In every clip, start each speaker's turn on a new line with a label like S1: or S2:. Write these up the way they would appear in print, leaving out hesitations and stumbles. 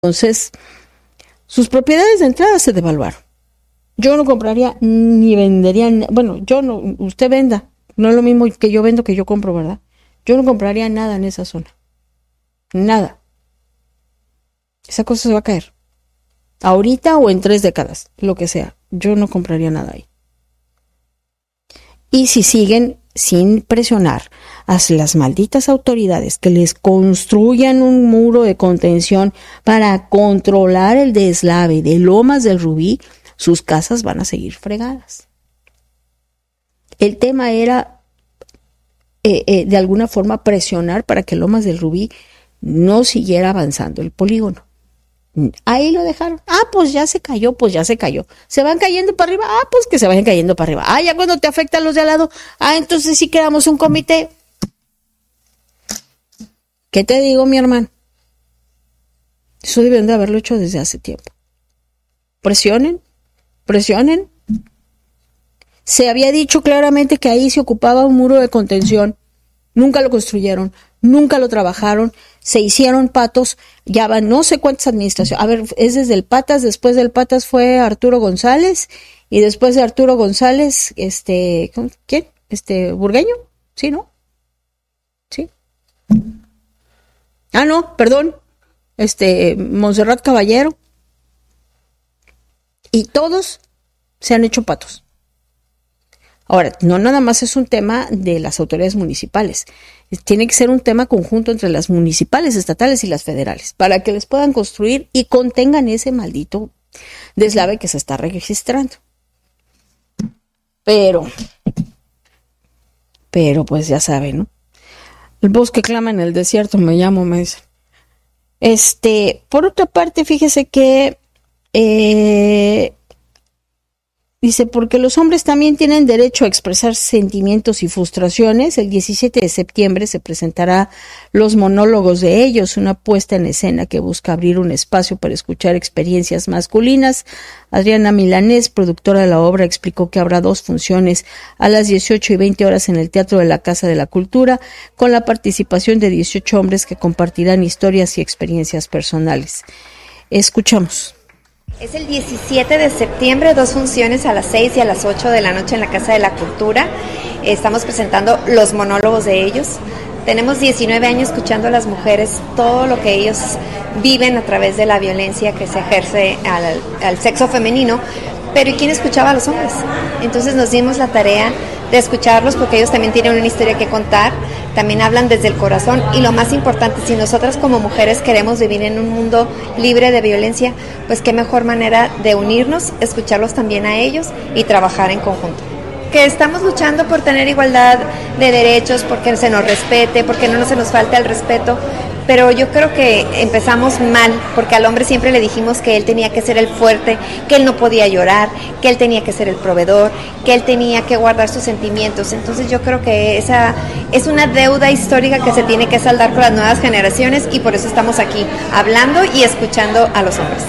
S1: Entonces, sus propiedades de entrada se devaluaron. Yo no compraría ni vendería, bueno, yo no, usted venda, no es lo mismo que yo vendo que yo compro, ¿verdad? Yo no compraría nada en esa zona. Nada. Esa cosa se va a caer. Ahorita o en 3 décadas, lo que sea. Yo no compraría nada ahí. Y si siguen sin presionar a las malditas autoridades que les construyan un muro de contención para controlar el deslave de Lomas del Rubí, sus casas van a seguir fregadas. El tema era, de alguna forma, presionar para que Lomas del Rubí no siguiera avanzando el polígono. Ahí lo dejaron. Pues ya se cayó, Se van cayendo para arriba. Pues que se vayan cayendo para arriba. Ya cuando te afectan los de al lado. Entonces sí creamos un comité. ¿Qué te digo, mi hermano? Eso deben de haberlo hecho desde hace tiempo. Presionen. Se había dicho claramente que ahí se ocupaba un muro de contención. Nunca lo construyeron, nunca lo trabajaron, se hicieron patos, ya van no sé cuántas administraciones. A ver, es desde el Patas, después del Patas fue Arturo González, y después de Arturo González, ¿quién? ¿Burgueño? ¿Sí, no? ¿Sí? No, perdón, Montserrat Caballero. Y todos se han hecho patos. Ahora, no nada más es un tema de las autoridades municipales. Tiene que ser un tema conjunto entre las municipales, estatales y las federales, para que les puedan construir y contengan ese maldito deslave que se está registrando. Pero pues ya saben, ¿no? El bosque clama en el desierto, me dicen. Por otra parte, fíjese que dice, porque los hombres también tienen derecho a expresar sentimientos y frustraciones. El 17 de septiembre se presentará Los monólogos de ellos, una puesta en escena que busca abrir un espacio para escuchar experiencias masculinas. Adriana Milanés, productora de la obra, explicó que habrá 2 funciones a las 18 y 20 horas en el Teatro de la Casa de la Cultura, con la participación de 18 hombres que compartirán historias y experiencias personales. Escuchamos.
S2: Es el 17 de septiembre, 2 funciones a las 6 y a las 8 de la noche en la Casa de la Cultura. Estamos presentando Los monólogos de ellos. Tenemos 19 años escuchando a las mujeres todo lo que ellos viven a través de la violencia que se ejerce al sexo femenino. Pero ¿y quién escuchaba a los hombres? Entonces nos dimos la tarea de escucharlos porque ellos también tienen una historia que contar, también hablan desde el corazón y lo más importante, si nosotras como mujeres queremos vivir en un mundo libre de violencia, pues qué mejor manera de unirnos, escucharlos también a ellos y trabajar en conjunto. Que estamos luchando por tener igualdad de derechos, porque se nos respete, porque no se nos falte el respeto, pero yo creo que empezamos mal, porque al hombre siempre le dijimos que él tenía que ser el fuerte, que él no podía llorar, que él tenía que ser el proveedor, que él tenía que guardar sus sentimientos. Entonces yo creo que esa es una deuda histórica que se tiene que saldar con las nuevas generaciones y por eso estamos aquí, hablando y escuchando a los hombres.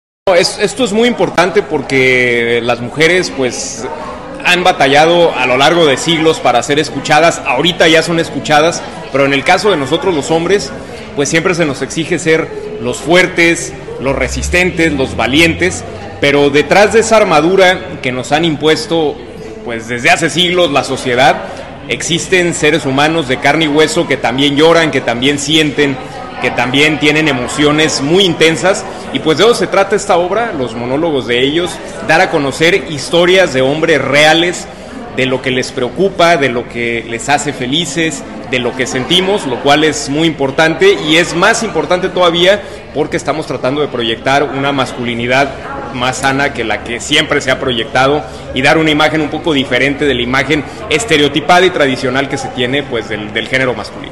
S3: Esto es muy importante porque las mujeres pues han batallado a lo largo de siglos para ser escuchadas, ahorita ya son escuchadas, pero en el caso de nosotros los hombres, pues siempre se nos exige ser los fuertes, los resistentes, los valientes, pero detrás de esa armadura que nos han impuesto pues desde hace siglos la sociedad, existen seres humanos de carne y hueso que también lloran, que también sienten, que también tienen emociones muy intensas, y pues de eso se trata esta obra, Los monólogos de ellos, dar a conocer historias de hombres reales, de lo que les preocupa, de lo que les hace felices, de lo que sentimos, lo cual es muy importante, y es más importante todavía porque estamos tratando de proyectar una masculinidad más sana que la que siempre se ha proyectado y dar una imagen un poco diferente de la imagen estereotipada y tradicional que se tiene pues del género masculino.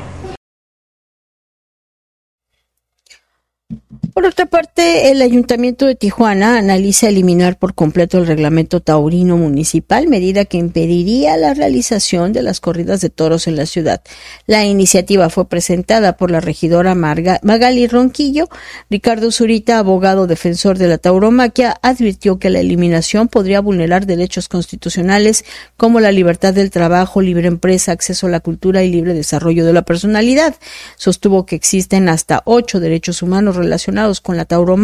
S1: Por otra parte, el Ayuntamiento de Tijuana analiza eliminar por completo el reglamento taurino municipal, medida que impediría la realización de las corridas de toros en la ciudad. La iniciativa fue presentada por la regidora Magali Ronquillo. Ricardo Zurita, abogado defensor de la tauromaquia, advirtió que la eliminación podría vulnerar derechos constitucionales como la libertad del trabajo, libre empresa, acceso a la cultura y libre desarrollo de la personalidad. Sostuvo que existen hasta 8 derechos humanos relacionados relacionados con la tauromaquia